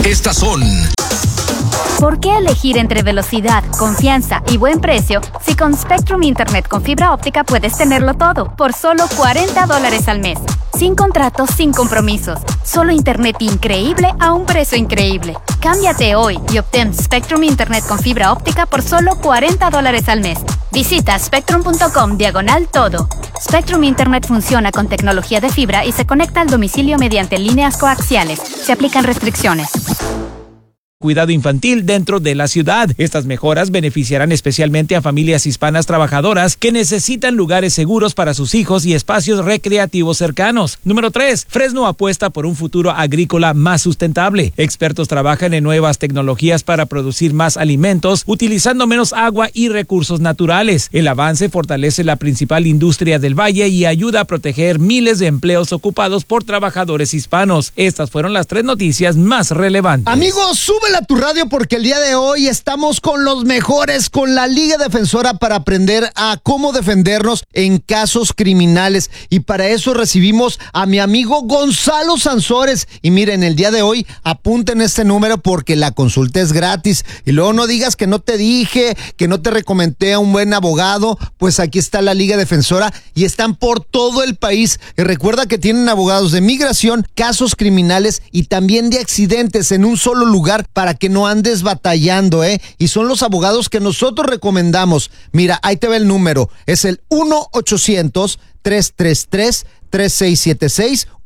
Estas son... ¿Por qué elegir entre velocidad, confianza y buen precio si con Spectrum Internet con fibra óptica puedes tenerlo todo por solo $40 al mes? Sin contratos, sin compromisos. Solo internet increíble a un precio increíble. Cámbiate hoy y obtén Spectrum Internet con fibra óptica por solo $40 al mes. Visita spectrum.com/todo. Spectrum Internet funciona con tecnología de fibra y se conecta al domicilio mediante líneas coaxiales. Se aplican restricciones. Cuidado infantil dentro de la ciudad. Estas mejoras beneficiarán especialmente a familias hispanas trabajadoras que necesitan lugares seguros para sus hijos y espacios recreativos cercanos. Número 3. Fresno apuesta por un futuro agrícola más sustentable. Expertos trabajan en nuevas tecnologías para producir más alimentos utilizando menos agua y recursos naturales. El avance fortalece la principal industria del valle y ayuda a proteger miles de empleos ocupados por trabajadores hispanos. Estas fueron las 3 noticias más relevantes. Amigos, súbela a tu radio porque el día de hoy estamos con los mejores, con la Liga Defensora para aprender a cómo defendernos en casos criminales. Y para eso recibimos a mi amigo Gonzalo Sansores. Y miren, el día de hoy apunten este número porque la consulta es gratis. Y luego no digas que no te dije, que no te recomendé a un buen abogado. Pues aquí está la Liga Defensora y están por todo el país. Y recuerda que tienen abogados de migración, casos criminales y también de accidentes en un solo lugar para que no andes batallando, y son los abogados que nosotros recomendamos. Mira, ahí te va el número, es el 1-800-333-3676,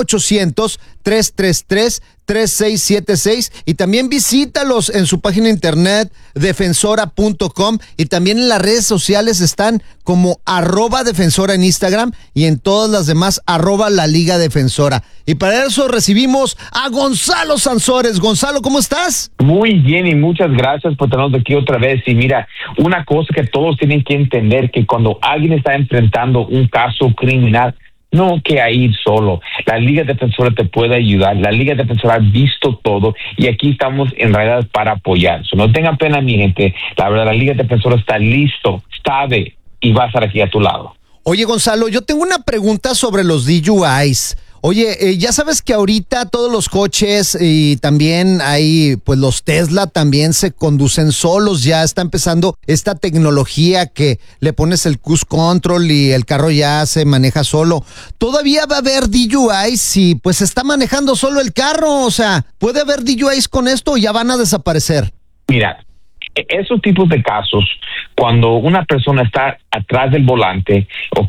1-800-333-3676, y también visítalos en su página internet defensora.com, y también en las redes sociales están como @defensora en Instagram y en todas las demás @la Liga Defensora. Y para eso recibimos a Gonzalo Sansores. Gonzalo, ¿cómo estás? Muy bien y muchas gracias por tenernos aquí otra vez. Y mira, una cosa que todos tienen que entender, que cuando alguien está enfrentando un caso criminal, no que a ir solo. La Liga Defensora te puede ayudar. La Liga Defensora ha visto todo y aquí estamos en realidad para apoyar. No tengan pena, mi gente. La verdad, la Liga Defensora está listo, sabe y va a estar aquí a tu lado. Oye, Gonzalo, yo tengo una pregunta sobre los DUIs. Oye, ya sabes que ahorita todos los coches y también hay, pues los Tesla también se conducen solos. Ya está empezando esta tecnología que le pones el cruise control y el carro ya se maneja solo. ¿Todavía va a haber DUIs si pues está manejando solo el carro? O sea, ¿puede haber DUIs con esto o ya van a desaparecer? Mira, esos tipos de casos, cuando una persona está atrás del volante,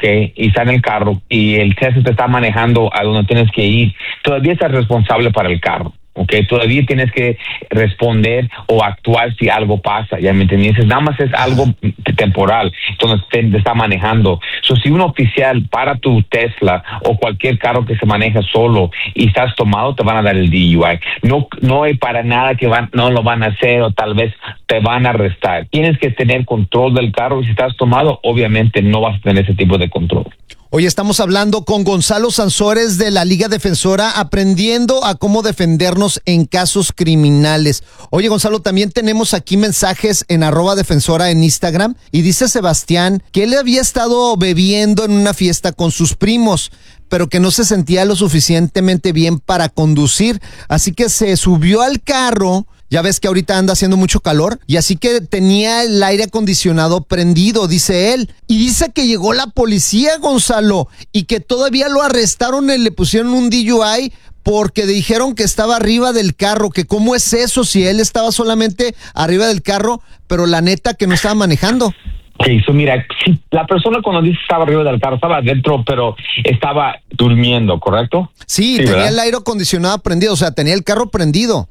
y está en el carro y el Tesla te está manejando a donde tienes que ir, todavía estás responsable para el carro. Todavía tienes que responder o actuar si algo pasa, ya me entiendes, nada más es algo temporal, entonces te está manejando. Si un oficial para tu Tesla o cualquier carro que se maneja solo y estás tomado, te van a dar el DUI. No hay para nada que no lo van a hacer o tal vez te van a arrestar. Tienes que tener control del carro y si estás tomado, obviamente no vas a tener ese tipo de control. Hoy estamos hablando con Gonzalo Sansores de la Liga Defensora, aprendiendo a cómo defendernos en casos criminales. Oye, Gonzalo, también tenemos aquí mensajes en @defensora en Instagram, y dice Sebastián que él había estado bebiendo en una fiesta con sus primos, pero que no se sentía lo suficientemente bien para conducir, así que se subió al carro. Ya ves que ahorita anda haciendo mucho calor, y así que tenía el aire acondicionado prendido, dice él. Y dice que llegó la policía, Gonzalo, y que todavía lo arrestaron y le pusieron un DUI porque dijeron que estaba arriba del carro. Que cómo es eso si él estaba solamente arriba del carro, pero la neta que no estaba manejando. Mira, si la persona cuando dice estaba arriba del carro, estaba adentro, pero estaba durmiendo, ¿correcto? Sí, tenía ¿verdad? El aire acondicionado prendido, o sea, tenía el carro prendido.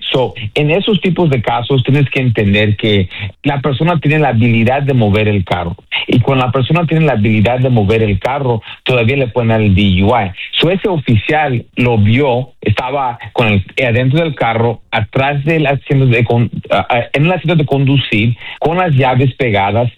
En esos tipos de casos tienes que entender que la persona tiene la habilidad de mover el carro. Y cuando la persona tiene la habilidad de mover el carro, todavía le pueden dar el DUI. Ese oficial lo vio, estaba adentro del carro, atrás del asiento en el asiento de conducir, con las llaves pegadas,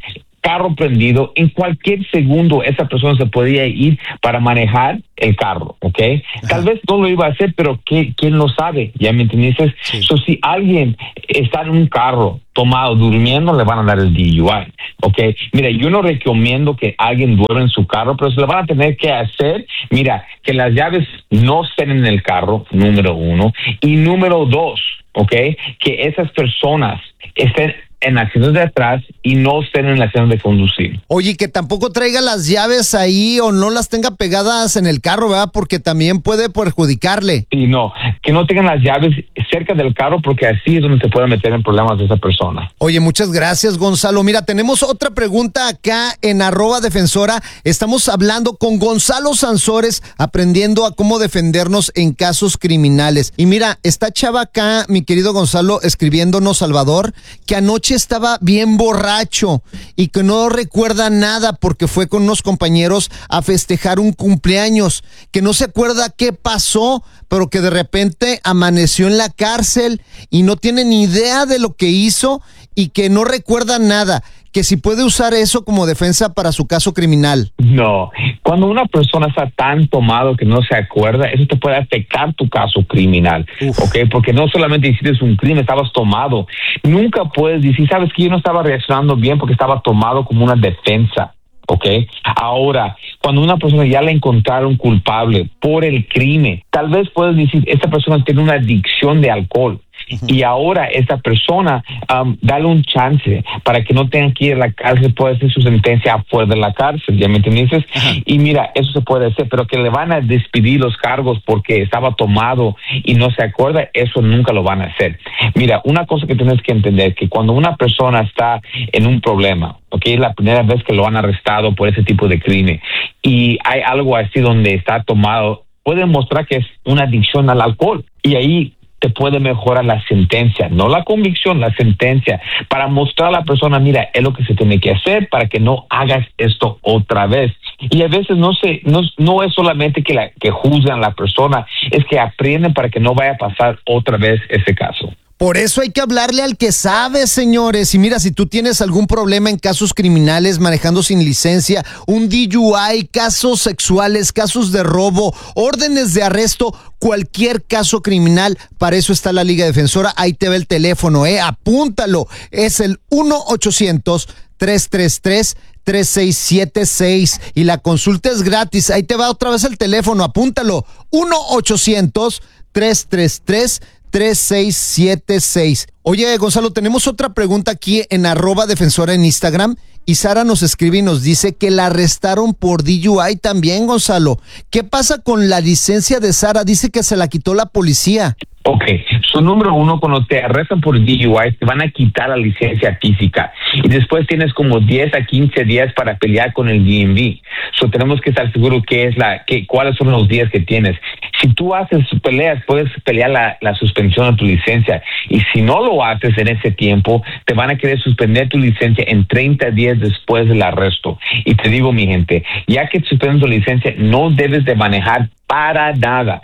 carro prendido, en cualquier segundo esa persona se podía ir para manejar el carro, ¿ok? Tal vez no lo iba a hacer, pero ¿quién lo sabe? ¿Ya me entiendes? Sí. So, si alguien está en un carro tomado, durmiendo, le van a dar el DUI, ¿ok? Mira, yo no recomiendo que alguien duerma en su carro, pero se le van a tener que hacer, mira, que las llaves no estén en el carro, número 1, y número 2, ¿ok? Que esas personas estén en acciones de atrás y no estén en la acción de conducir. Oye, que tampoco traiga las llaves ahí o no las tenga pegadas en el carro, ¿verdad? Porque también puede perjudicarle. Y no, que no tengan las llaves cerca del carro, porque así es donde se puede meter en problemas de esa persona. Oye, muchas gracias, Gonzalo. Mira, tenemos otra pregunta acá en @defensora. Estamos hablando con Gonzalo Sansores, aprendiendo a cómo defendernos en casos criminales. Y mira, esta chava acá, mi querido Gonzalo, escribiéndonos, Salvador, que anoche estaba bien borracho y que no recuerda nada porque fue con unos compañeros a festejar un cumpleaños, que no se acuerda qué pasó, pero que de repente amaneció en la cárcel y no tiene ni idea de lo que hizo y que no recuerda nada, que si puede usar eso como defensa para su caso criminal. No, cuando una persona está tan tomado que no se acuerda, eso te puede afectar tu caso criminal, ¿ok? Porque no solamente hiciste un crimen, estabas tomado. Nunca puedes decir, sabes que yo no estaba reaccionando bien porque estaba tomado, como una defensa, ¿ok? Ahora, cuando una persona ya la encontraron culpable por el crimen, tal vez puedes decir, esta persona tiene una adicción de alcohol. Y ahora esta persona, dale un chance para que no tenga que ir a la cárcel, puede hacer su sentencia afuera de la cárcel, ¿ya me entiendes? Y mira, eso se puede hacer, pero que le van a despedir los cargos porque estaba tomado y no se acuerda, eso nunca lo van a hacer. Mira, una cosa que tienes que entender, que cuando una persona está en un problema, ¿ok? Es la primera vez que lo han arrestado por ese tipo de crimen y hay algo así donde está tomado, puede mostrar que es una adicción al alcohol y ahí te puede mejorar la sentencia, no la convicción, la sentencia, para mostrar a la persona, mira, es lo que se tiene que hacer para que no hagas esto otra vez. Y a veces no es solamente que juzgan a la persona, es que aprenden para que no vaya a pasar otra vez ese caso. Por eso hay que hablarle al que sabe, señores. Y mira, si tú tienes algún problema en casos criminales, manejando sin licencia, un DUI, casos sexuales, casos de robo, órdenes de arresto, cualquier caso criminal, para eso está la Liga Defensora. Ahí te ve el teléfono, apúntalo. Es el 1-800-333-3676 y la consulta es gratis. Ahí te va otra vez el teléfono, apúntalo. 1-800-333-3676. Oye, Gonzalo, tenemos otra pregunta aquí en @defensora en Instagram y Sara nos escribe y nos dice que la arrestaron por DUI también, Gonzalo. ¿Qué pasa con la licencia de Sara? Dice que se la quitó la policía. Ok, número 1, cuando te arrestan por DUI, te van a quitar la licencia física y después tienes como 10 a 15 días para pelear con el DMV. Tenemos que estar seguros cuáles son los días que tienes. Si tú haces peleas, puedes pelear la suspensión de tu licencia y si no lo haces en ese tiempo, te van a querer suspender tu licencia en 30 días después del arresto. Y te digo, mi gente, ya que suspenden tu licencia, no debes de manejar para nada.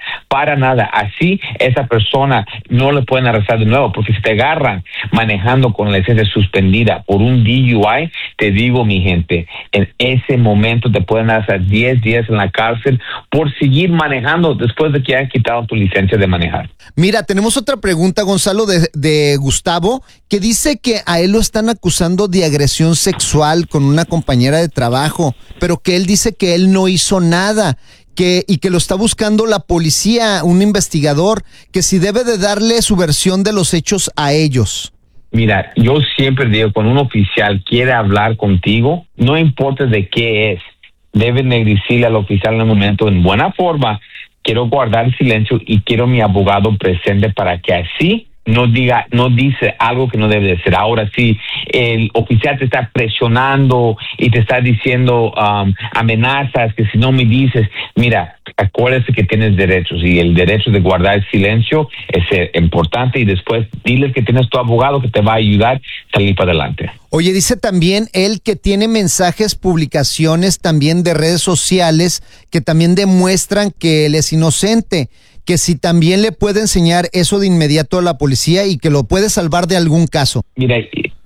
Así esa persona no le pueden arrestar de nuevo, porque si te agarran manejando con la licencia suspendida por un DUI, te digo, mi gente, en ese momento te pueden hacer 10 días en la cárcel por seguir manejando después de que hayan quitado tu licencia de manejar. Mira, tenemos otra pregunta, Gonzalo, de Gustavo, que dice que a él lo están acusando de agresión sexual con una compañera de trabajo, pero que él dice que él no hizo nada. Y que lo está buscando la policía, un investigador, que si debe de darle su versión de los hechos a ellos. Mira, yo siempre digo, cuando un oficial quiere hablar contigo, no importa de qué es, deben de decirle al oficial en el momento en buena forma, quiero guardar silencio y quiero mi abogado presente para que así no dice algo que no debe de ser. Ahora, si el oficial te está presionando y te está diciendo amenazas, que si no me dices, mira, acuérdate que tienes derechos y el derecho de guardar silencio es importante y después diles que tienes tu abogado que te va a ayudar a salir para adelante. Oye, dice también él que tiene mensajes, publicaciones también de redes sociales que también demuestran que él es inocente, que si también le puede enseñar eso de inmediato a la policía y que lo puede salvar de algún caso. Mira,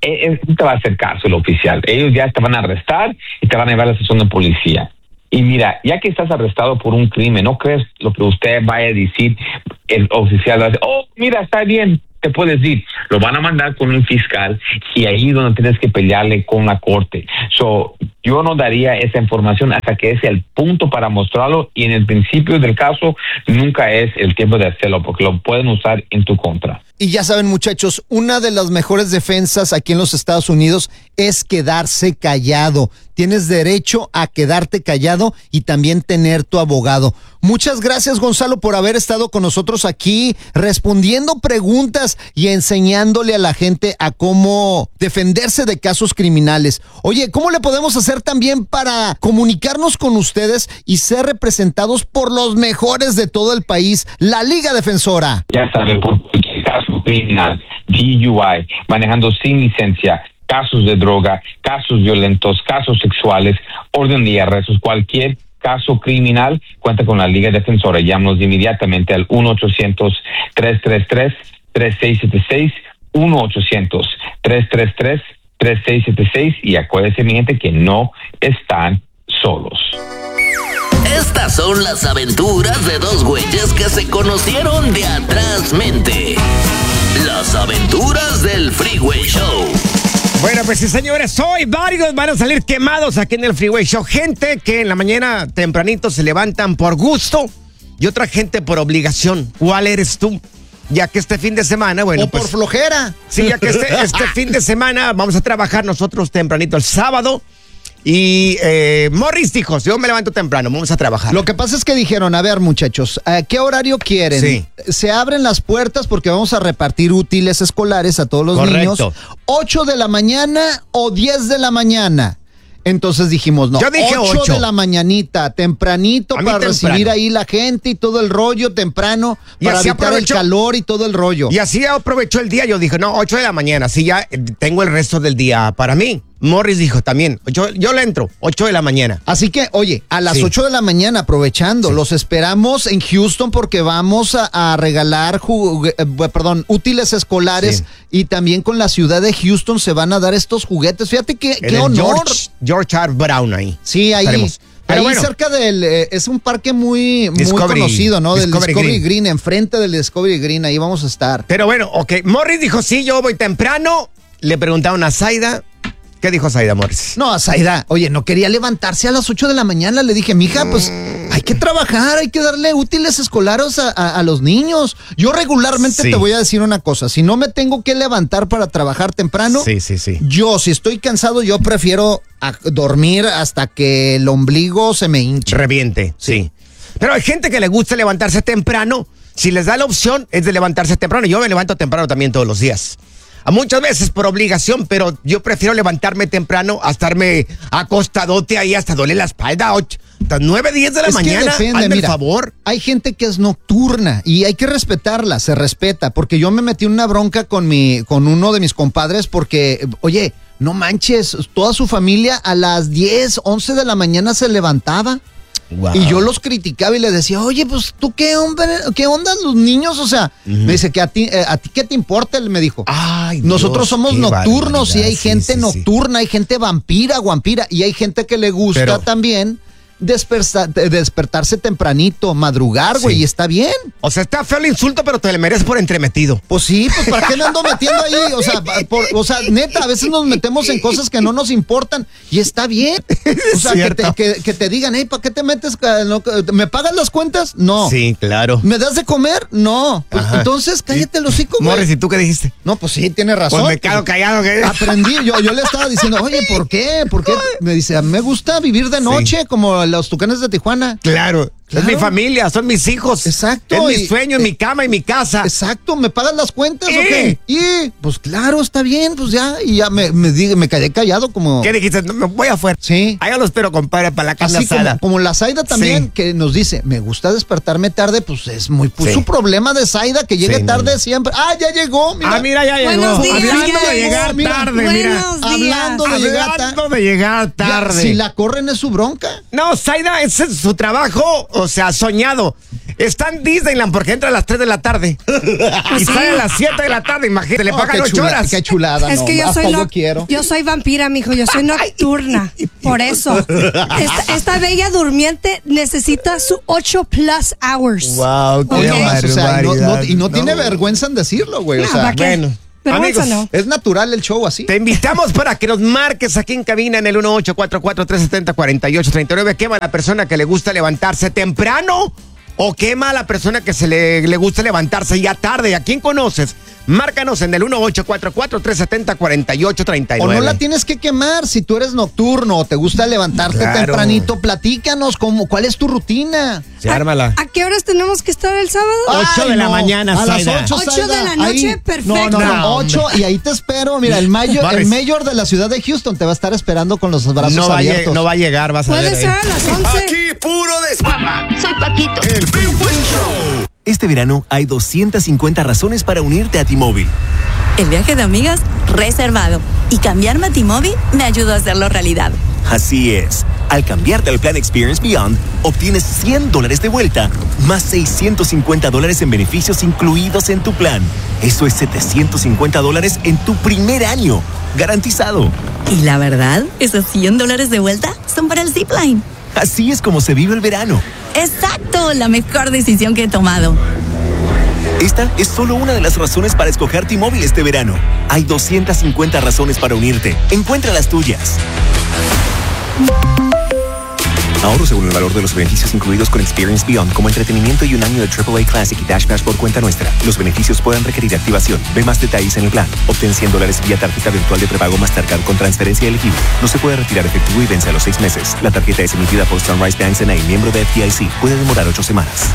no te va a hacer caso el oficial. Ellos ya te van a arrestar y te van a llevar a la estación de policía. Y mira, ya que estás arrestado por un crimen, no crees lo que usted vaya a decir, el oficial va a decir, mira, está bien, te puedes ir. Lo van a mandar con un fiscal y ahí es donde tienes que pelearle con la corte. Yo no daría esa información hasta que es el punto para mostrarlo, y en el principio del caso nunca es el tiempo de hacerlo porque lo pueden usar en tu contra. Y ya saben, muchachos, una de las mejores defensas aquí en los Estados Unidos es quedarse callado. Tienes derecho a quedarte callado y también tener tu abogado. Muchas gracias, Gonzalo, por haber estado con nosotros aquí respondiendo preguntas y enseñándole a la gente a cómo defenderse de casos criminales. Oye, ¿cómo le podemos hacer también para comunicarnos con ustedes y ser representados por los mejores de todo el país, la Liga Defensora? Ya saben, por cualquier caso criminal, DUI, manejando sin licencia, casos de droga, casos violentos, casos sexuales, orden de arrestos, cualquier caso criminal, cuenta con la Liga Defensora. Llámanos inmediatamente al 1-800-333-3676, 1-800-333-3676, y acuérdense, mi gente, que no están solos. Estas son las aventuras de dos güeyes que se conocieron de atrás mente. Las aventuras del Freeway Show. Bueno, pues sí, señores, hoy varios van a salir quemados aquí en el Freeway Show. Gente que en la mañana tempranito se levantan por gusto y otra gente por obligación. ¿Cuál eres tú? Ya que este fin de semana, bueno, o por flojera. Sí, ya que este fin de semana vamos a trabajar nosotros tempranito el sábado. Y Morris dijo, yo me levanto temprano, vamos a trabajar. Lo que pasa es que dijeron, a ver, muchachos, ¿qué horario quieren? Sí. Se abren las puertas porque vamos a repartir útiles escolares a todos los niños. 8 de la mañana o 10 de la mañana. Entonces dijimos, no, yo dije 8 de la mañanita, tempranito, para recibir ahí la gente y todo el rollo, temprano, para evitar el calor y todo el rollo. Y así aprovechó el día, yo dije, no, 8 de la mañana, así ya tengo el resto del día para mí. Morris dijo también, yo le entro, 8 de la mañana. Y que, oye, a las 8 de la mañana, aprovechando, los esperamos en Houston porque vamos a regalar útiles escolares, y también con la ciudad de Houston se van a dar estos juguetes. Fíjate qué honor. George R. Brown ahí. Sí, ahí. Estaremos. Pero ahí bueno, cerca del, es un parque muy conocido, ¿no? Del Discovery Green, enfrente del Discovery Green, ahí vamos a estar. Pero bueno, ok, Morris dijo, sí, yo voy temprano. Le preguntaron a Zaida. ¿Qué dijo Zaida, Morris? No, a Zaida, oye, no quería levantarse a las 8 de la mañana. Le dije, mija, pues hay que trabajar, hay que darle útiles escolares a los niños. Yo regularmente te voy a decir una cosa, si no me tengo que levantar para trabajar temprano, yo, si estoy cansado, yo prefiero dormir hasta que el ombligo se me hinche. Reviente, sí. Pero hay gente que le gusta levantarse temprano. Si les da la opción, es de levantarse temprano. Yo me levanto temprano también todos los días. Muchas veces por obligación, pero yo prefiero levantarme temprano a estarme acostadote ahí hasta doler la espalda. 9, 10 de la mañana. Hazme el favor. Hay gente que es nocturna y hay que respetarla, se respeta, porque yo me metí en una bronca con uno de mis compadres porque, oye, no manches, toda su familia a las 10, 11 de la mañana se levantaba. Wow. Y yo los criticaba y les decía, oye, pues tú qué onda los niños, o sea, me dice que a ti qué te importa, él me dijo. Ay, nosotros somos nocturnos y hay gente nocturna, hay gente vampira, y hay gente que le gusta también despertarse tempranito, madrugar, güey, y está bien. O sea, está feo el insulto, pero te le mereces por entremetido. Pues sí, pues ¿para qué me ando metiendo ahí? O sea, neta, a veces nos metemos en cosas que no nos importan y está bien. O sea, que te digan, hey, ¿para qué te metes? ¿Me pagas las cuentas? No. Sí, claro. ¿Me das de comer? No. Pues entonces cállate el hocico, güey. Morris, ¿y tú qué dijiste? No, pues sí, tienes razón. Pues me quedo callado. ¿Qué? Aprendí, yo le estaba diciendo, oye, ¿por qué? Me dice, me gusta vivir de noche, como los Tucanes de Tijuana. Claro. Es mi familia, son mis hijos. Exacto. Es mi sueño, mi cama y mi casa. Exacto, ¿me pagan las cuentas o qué? Y pues claro, está bien, pues ya. Y ya me quedé callado como... ¿Qué dijiste? No, me voy afuera. Sí. Allá lo espero, compadre, para la carne asada. Como la Zaida también, que nos dice, me gusta despertarme tarde, pues es muy su problema de Zaida, que llegue tarde siempre. Ah, ya llegó, mira. Mira, ya llegó. Buenos días, hablando de llegar tarde, mira. Hablando de llegar tarde. Ya, si la corren es su bronca. No, Zaida, ese es su trabajo, o sea, soñado. Está en Disneyland porque entra a las 3 de la tarde. Y sale a las 7 de la tarde, imagínate, le pagan 8 horas. Qué chulada, Es que yo quiero. Yo soy vampira, mijo, yo soy nocturna. Por eso. Esta bella durmiente necesita sus 8+ hours. Wow, qué Okay. o sea, y no tiene vergüenza en decirlo, güey. O sea, ¿para qué? Bueno. Vergüenza Amigos, no. es natural el show así. Te invitamos para que nos marques aquí en cabina en el 1844-370-4839. ¿Quema a la persona que le gusta levantarse temprano? ¿O quema a la persona que le gusta levantarse ya tarde? ¿A quién conoces? Márcanos en el 1844-370-4839. O no la tienes que quemar si tú eres nocturno o te gusta levantarte tempranito. Platícanos cuál es tu rutina. Se ármala. ¿A qué horas tenemos que estar el sábado? 8 de la mañana, a las Zaida. 8, 8 de la noche, perfecto. No, 8 y ahí te espero. Mira, el mayor de la ciudad de Houston te va a estar esperando con los brazos abiertos. No va a llegar, vas a ver. Puede ser a las 11. Aquí puro desmama. Soy Paquito. El Big Buen Show. Este verano hay 250 razones para unirte a T-Mobile. El viaje de amigas reservado. Y cambiarme a T-Mobile me ayudó a hacerlo realidad. Así es. Al cambiarte al plan Experience Beyond, obtienes $100 de vuelta, más $650 en beneficios incluidos en tu plan. Eso es $750 en tu primer año. Garantizado. Y la verdad, esos $100 de vuelta son para el Zipline. Así es como se vive el verano. ¡Exacto! La mejor decisión que he tomado. Esta es solo una de las razones para escoger T-Mobile este verano. Hay 250 razones para unirte. Encuentra las tuyas. Ahorro según el valor de los beneficios incluidos con Experience Beyond, como entretenimiento y un año de AAA Classic y Dash Pass por cuenta nuestra. Los beneficios pueden requerir activación. Ve más detalles en el plan. Obtén $100 vía tarjeta virtual de prepago Mastercard con transferencia elegible. No se puede retirar efectivo y vence a los 6 meses. La tarjeta es emitida por Sunrise Banks N.A., miembro de FDIC. Puede demorar 8 semanas.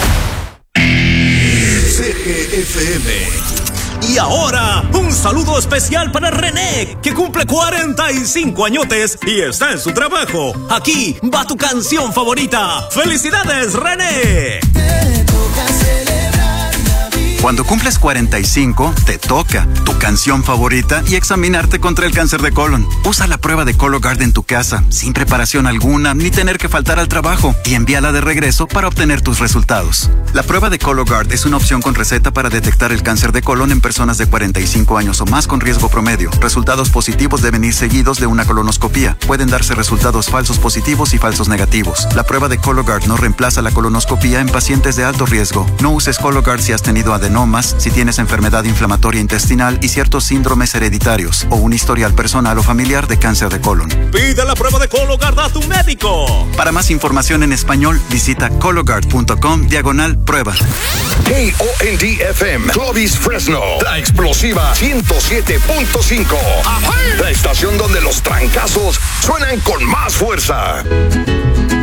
CGFM. Y ahora, un saludo especial para René, que cumple 45 añotes y está en su trabajo. Aquí va tu canción favorita. ¡Felicidades, René! Cuando cumples 45, te toca tu canción favorita y examinarte contra el cáncer de colon. Usa la prueba de Cologuard en tu casa, sin preparación alguna, ni tener que faltar al trabajo, y envíala de regreso para obtener tus resultados. La prueba de Cologuard es una opción con receta para detectar el cáncer de colon en personas de 45 años o más con riesgo promedio. Resultados positivos deben ir seguidos de una colonoscopía. Pueden darse resultados falsos positivos y falsos negativos. La prueba de Cologuard no reemplaza la colonoscopía en pacientes de alto riesgo. No uses Cologuard si has tenido adenomas, si tienes enfermedad inflamatoria intestinal y ciertos síndromes hereditarios o un historial personal o familiar de cáncer de colon. Pide la prueba de Cologuard a tu médico. Para más información en español, visita cologuard.com/prueba. KOND-FM, Clovis Fresno, la explosiva 107.5. La estación donde los trancazos suenan con más fuerza.